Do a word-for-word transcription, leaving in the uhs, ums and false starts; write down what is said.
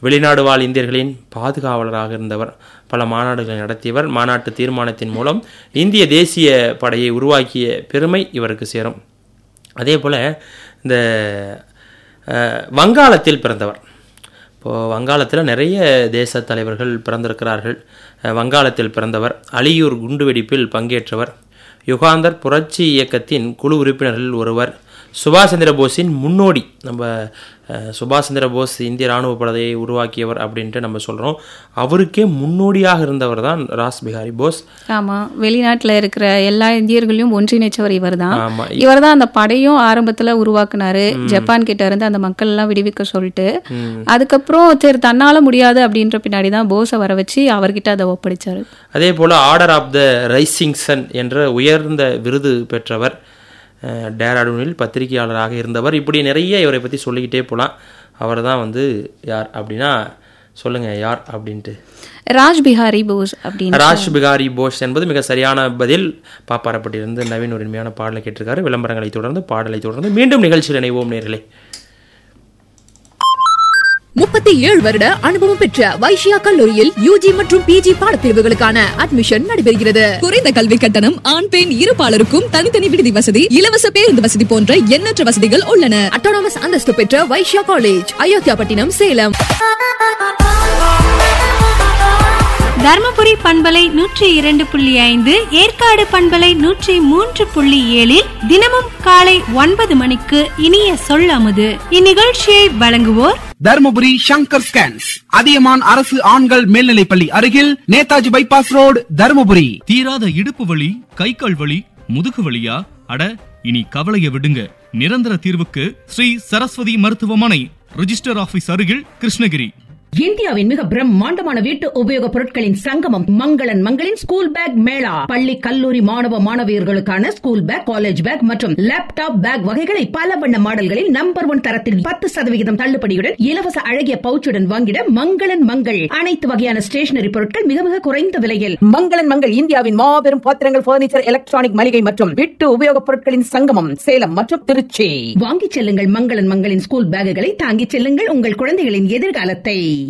வெளிநாடு வாழ் இந்தியர்களின் பாதுகாவலராக இருந்தவர். பல மாநாடுகளை நடத்தியவர். மாநாட்டு தீர்மானத்தின் மூலம் இந்திய தேசிய படையை உருவாக்கிய பெருமை இவருக்கு சேரும். அதே போல் இந்த வங்காளத்தில் பிறந்தவர். இப்போது வங்காளத்தில் நிறைய தேச தலைவர்கள் பிறந்திருக்கிறார்கள். வங்காளத்தில் பிறந்தவர். அலியூர் குண்டுவெடிப்பில் பங்கேற்றவர். யுகாந்தர் புரட்சி இயக்கத்தின் குழு உறுப்பினர்களில் ஒருவர். சுபாஷ் சந்திர போஸின் முன்னோடி. நம்ம சுபாஷ் சந்திர போஸ் இந்திய இராணுவ படையை உருவாக்கியவர் அப்படின்ட்டு நம்ம சொல்கிறோம். அவருக்கே முன்னோடியாக இருந்தவர் தான் ராஸ் பிஹாரி போஸ். ஆமாம், வெளிநாட்டில் இருக்கிற எல்லா இந்தியர்களையும் ஒன்றிணைச்சவர் இவர் தான். இவர் தான் அந்த படையும் ஆரம்பத்தில் உருவாக்குனாரு. ஜப்பான் கிட்ட இருந்து அந்த மக்கள் எல்லாம் விடுவிக்க சொல்லிட்டு, அதுக்கப்புறம் சரி தன்னால முடியாது அப்படின்ற பின்னாடி தான் போஸை வர வச்சு அவர்கிட்ட அதை ஒப்படைச்சாரு. அதே போல் order of the rising Sun என்ற உயர்ந்த விருது பெற்றவர். டேராடூனில் பத்திரிகையாளராக இருந்தவர். இப்படி நிறைய இவரை பற்றி சொல்லிக்கிட்டே போகலாம். அவர் தான் வந்து யார் அப்படின்னா சொல்லுங்க யார் அப்படின்ட்டு. ராஜ் பிஹாரி போஸ் அப்படின்னு. ராஜ் பிஹாரி போஸ் என்பது மிக சரியான பதில். பாப்பாரப்பட்டியிலிருந்து நவீன் ஒரு இனிமையான பாடலை கேட்டிருக்காரு. விளம்பரங்களை தொடர்ந்து பாடலை தொடர்ந்து மீண்டும் நிகழ்ச்சியில் இணைவோம் நேர்களே. முப்பத்தி ஏழு வருட அனுபவம் பெற்ற வைஷ்யா கல்லூரியில் யூஜி மற்றும் பிஜி பாடப்பிரிவுகளுக்கான அட்மிஷன் நடைபெறுகிறது. குறைந்த கல்வி கட்டணம், ஆண் பெண் இருபாலருக்கும் தனித்தனி விடுதி வசதி, இலவச பேருந்து வசதி போன்ற எண்ணற்ற வசதிகள் உள்ளன. அட்டானமஸ் அந்தஸ்து பெற்ற வைஷ்யா காலேஜ், அயோத்தியாபட்டினம், சேலம். தர்மபுரி பண்பலை நூற்றி இரண்டு புள்ளி ஐந்து, ஏற்காடு பண்பலை நூற்றி மூன்று புள்ளி ஏழில் தினமும் காலை ஒன்பது மணிக்கு இனிய சொல்லமுது. இந்நிகழ்ச்சியை வழங்குவோர் தர்மபுரி சங்கர் ஸ்கேன்ஸ், அதியமான் அரசு ஆண்கள் மேல்நிலைப்பள்ளி அருகில், நேதாஜி பைபாஸ் ரோடு, தர்மபுரி. தீராத இடுப்பு வலி, கை கால் வலி, முதுகு வலியா? அட, இனி கவலைய விடுங்க. நிரந்தர தீர்வுக்கு ஸ்ரீ சரஸ்வதி மருத்துவமனை, ரிஜிஸ்டர் ஆபீஸ் அருகில், கிருஷ்ணகிரி. இந்தியாவின் மிக பிரம்மாண்டமான வீட்டு உபயோக பொருட்களின் சங்கமம் மங்களன் மங்களின் ஸ்கூல் பேக் மேளா. பள்ளி கல்லூரி மாணவ மாணவியர்களுக்கான ஸ்கூல் பேக், காலேஜ் பேக் மற்றும் லேப்டாப் பேக் வகைகளை பல வண்ண மாடல்களில் நம்பர் ஒன் தரத்தில் பத்து சதவிகிதம் தள்ளுபடியுடன் இலவச அழகிய பவுச்சுடன் வாங்கிட மங்களன் மங்கள். அனைத்து வகையான ஸ்டேஷனரி பொருட்கள் மிக மிக குறைந்த விலையில். மங்களன் மங்கள் இந்தியாவின் மாபெரும் பாத்திரங்கள், பர்னிச்சர், எலக்ட்ரானிக் மளிகை மற்றும் வீட்டு உபயோக பொருட்களின் சங்கமம் சேலம் மற்றும் திருச்சி. வாங்கிச் செல்லுங்கள் மங்களன் மங்களின் ஸ்கூல் பேக்குகளை, தாங்கிச் செல்லுங்கள் உங்கள் குழந்தைகளின் எதிர்காலத்தை.